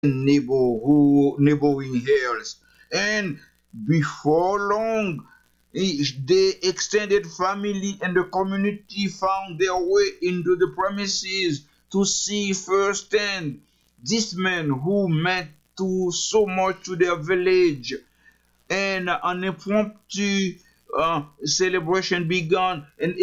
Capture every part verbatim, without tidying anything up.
neighborhood, neighboring hills. And before long, eh, the extended family and the community found their way into the premises to see firsthand this man who meant to so much to their village. And an impromptu uh, celebration began, and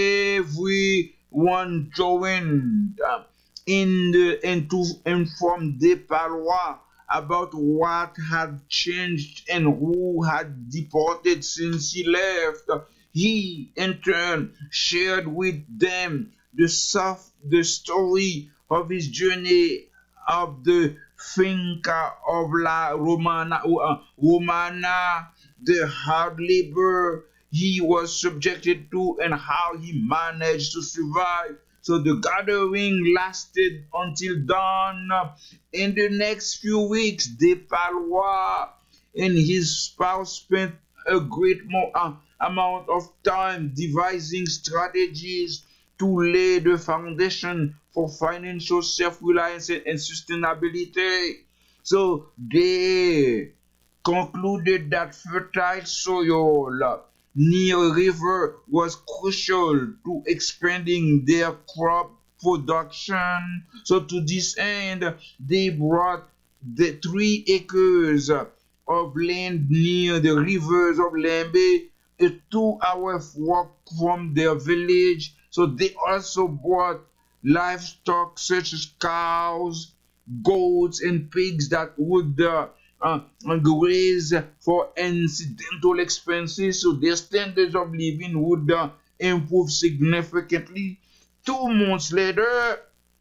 everyone joined uh, in the and to inform the Palois about what had changed and who had departed since he left. He, in turn, shared with them the soft, the story of his journey of the finca of La Romana, uh, Romana, the hard labor he was subjected to, and how he managed to survive. So the gathering lasted until dawn. In the next few weeks, De Palois and his spouse spent a great mo- uh, amount of time devising strategies to lay the foundation for financial self-reliance and, and sustainability. So they concluded that fertile soil near a river was crucial to expanding their crop production. So to this end, they brought the three acres of land near the rivers of Lembe, a two-hour walk from their village. So they also brought livestock such as cows, goats, and pigs that would uh, uh, graze for incidental expenses. So their standards of living would uh, improve significantly. Two months later,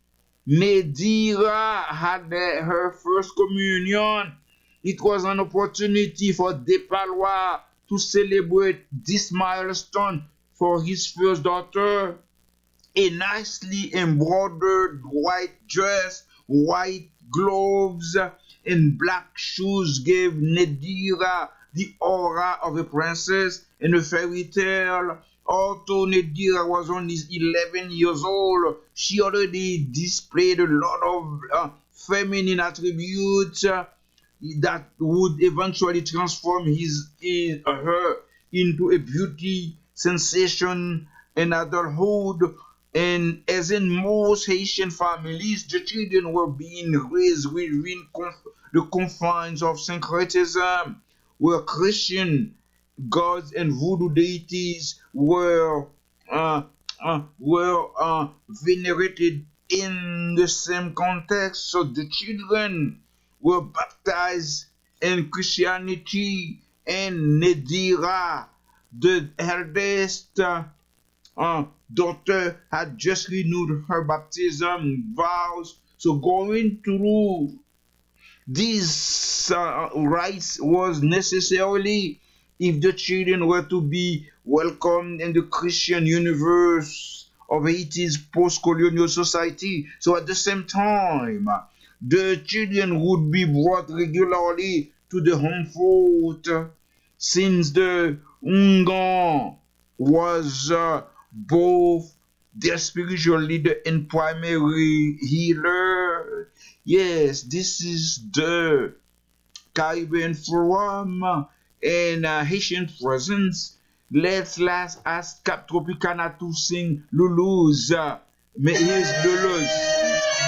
Medira had uh, her first communion. It was an opportunity for De Palois to celebrate this milestone for his first daughter. A nicely embroidered white dress, white gloves, and black shoes gave Nedira the aura of a princess in a fairy tale. Although Nedira was only eleven years old, she already displayed a lot of uh, feminine attributes uh, that would eventually transform his, his uh, her into a beauty sensation in adulthood. And as in most Haitian families, the children were being raised within conf- the confines of syncretism, where Christian gods and voodoo deities were uh, uh, were uh, venerated in the same context. So the children were baptized in Christianity, and Nedira, the eldest uh, uh, daughter, had just renewed her baptism vows. So going through these uh, rites was necessarily if the children were to be welcomed in the Christian universe of Haiti's post-colonial society. So at the same time, the children would be brought regularly to the home fort, since the Ungan was uh, both their spiritual leader and primary healer. Yes, this is the Caribbean Forum and uh, Haitian presence. Let's last ask Cap Tropicana to sing Lulu's. Uh, mais here's Lulu's.